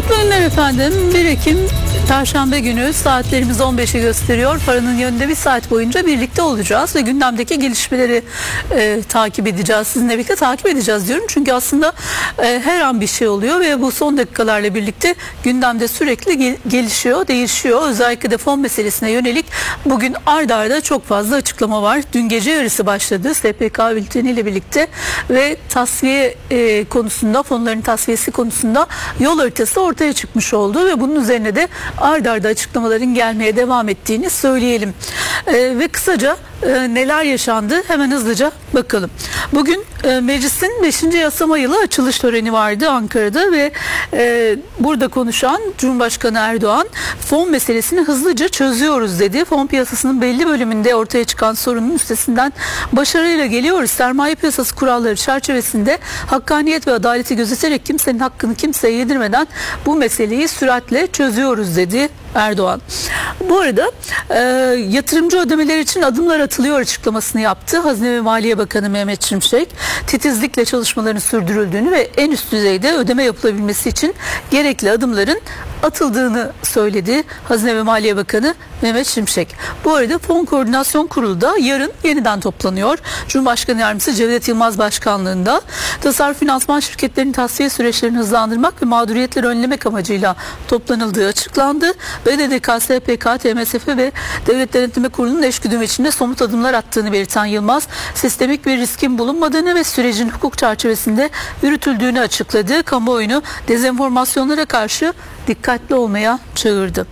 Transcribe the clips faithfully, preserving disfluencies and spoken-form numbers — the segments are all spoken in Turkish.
Mutlu günler efendim. bir Ekim Perşembe günü, saatlerimiz on beşi gösteriyor. Paranın yönünde bir saat boyunca birlikte olacağız ve gündemdeki gelişmeleri e, takip edeceğiz. Sizinle birlikte takip edeceğiz diyorum. Çünkü aslında e, her an bir şey oluyor ve bu son dakikalarla birlikte gündemde sürekli gel- gelişiyor, değişiyor. Özellikle de fon meselesine yönelik bugün ard arda çok fazla açıklama var. Dün gece yarısı başladı S P K bülteniyle birlikte ve tasfiye e, konusunda, fonların tasfiyesi konusunda yol haritası ortaya çıkmış oldu ve bunun üzerine de ard arda açıklamaların gelmeye devam ettiğini söyleyelim. E, ve kısaca e, neler yaşandı hemen hızlıca bakalım. Bugün e, meclisin beşinci yasama yılı açılış töreni vardı Ankara'da ve e, burada konuşan Cumhurbaşkanı Erdoğan fon meselesini hızlıca çözüyoruz dedi. Fon piyasasının belli bölümünde ortaya çıkan sorunun üstesinden başarıyla geliyoruz. Sermaye piyasası kuralları çerçevesinde hakkaniyet ve adaleti gözeterek kimsenin hakkını kimseye yedirmeden bu meseleyi süratle çözüyoruz dedi Erdoğan. Bu arada e, yatırımcı ödemeler için adımlar atılıyor açıklamasını yaptı. Hazine ve Maliye Bakanı Mehmet Şimşek titizlikle çalışmaların sürdürüldüğünü ve en üst düzeyde ödeme yapılabilmesi için gerekli adımların atıldığını söyledi Hazine ve Maliye Bakanı Mehmet Şimşek. Bu arada Fon Koordinasyon Kurulu da yarın yeniden toplanıyor. Cumhurbaşkanı Yardımcısı Cevdet Yılmaz başkanlığında tasarruf finansman şirketlerinin tasfiye süreçlerini hızlandırmak ve mağduriyetleri önlemek amacıyla toplanıldığı açıklandı. B D D K, S P K, T M S F ve Devlet Denetleme Kurulu'nun eşgüdüm içinde somut adımlar attığını belirten Yılmaz, sistemik bir riskin bulunmadığını ve sürecin hukuk çerçevesinde yürütüldüğünü açıkladı. Kamuoyunu dezenformasyonlara karşı dikkatli olmaya çağırdı.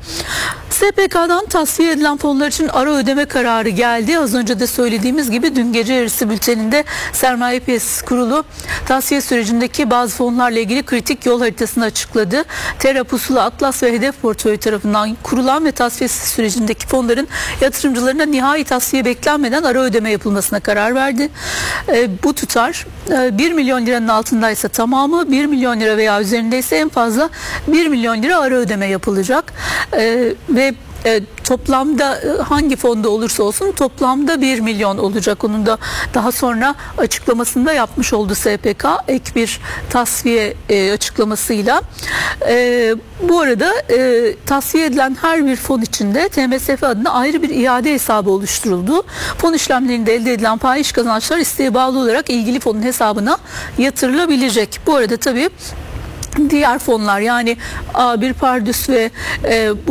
S P K'dan tasfiye edilen fonlar için ara ödeme kararı geldi. Az önce de söylediğimiz gibi dün gece yarısı bülteninde Sermaye Piyasası Kurulu tasfiye sürecindeki bazı fonlarla ilgili kritik yol haritasını açıkladı. Terra, Pusula, Atlas ve Hedef Portföyü tarafından kurulan ve tasfiye sürecindeki fonların yatırımcılarına nihai tasfiye beklenmeden ara ödeme yapılmasına karar verdi. E, bu tutar e, bir milyon liranın altındaysa tamamı, bir milyon lira veya üzerindeyse en fazla bir milyon lira ara ödeme yapılacak. E, ve E, toplamda e, hangi fonda olursa olsun toplamda bir milyon olacak. Onun da daha sonra açıklamasında yapmış oldu S P K ek bir tasfiye e, açıklamasıyla. E, bu arada e, tasfiye edilen her bir fon içinde T M S F adına ayrı bir iade hesabı oluşturuldu. Fon işlemlerinde elde edilen fahiş kazançlar isteğe bağlı olarak ilgili fonun hesabına yatırılabilecek. Bu arada tabii diğer fonlar, yani A bir Pardüs ve e,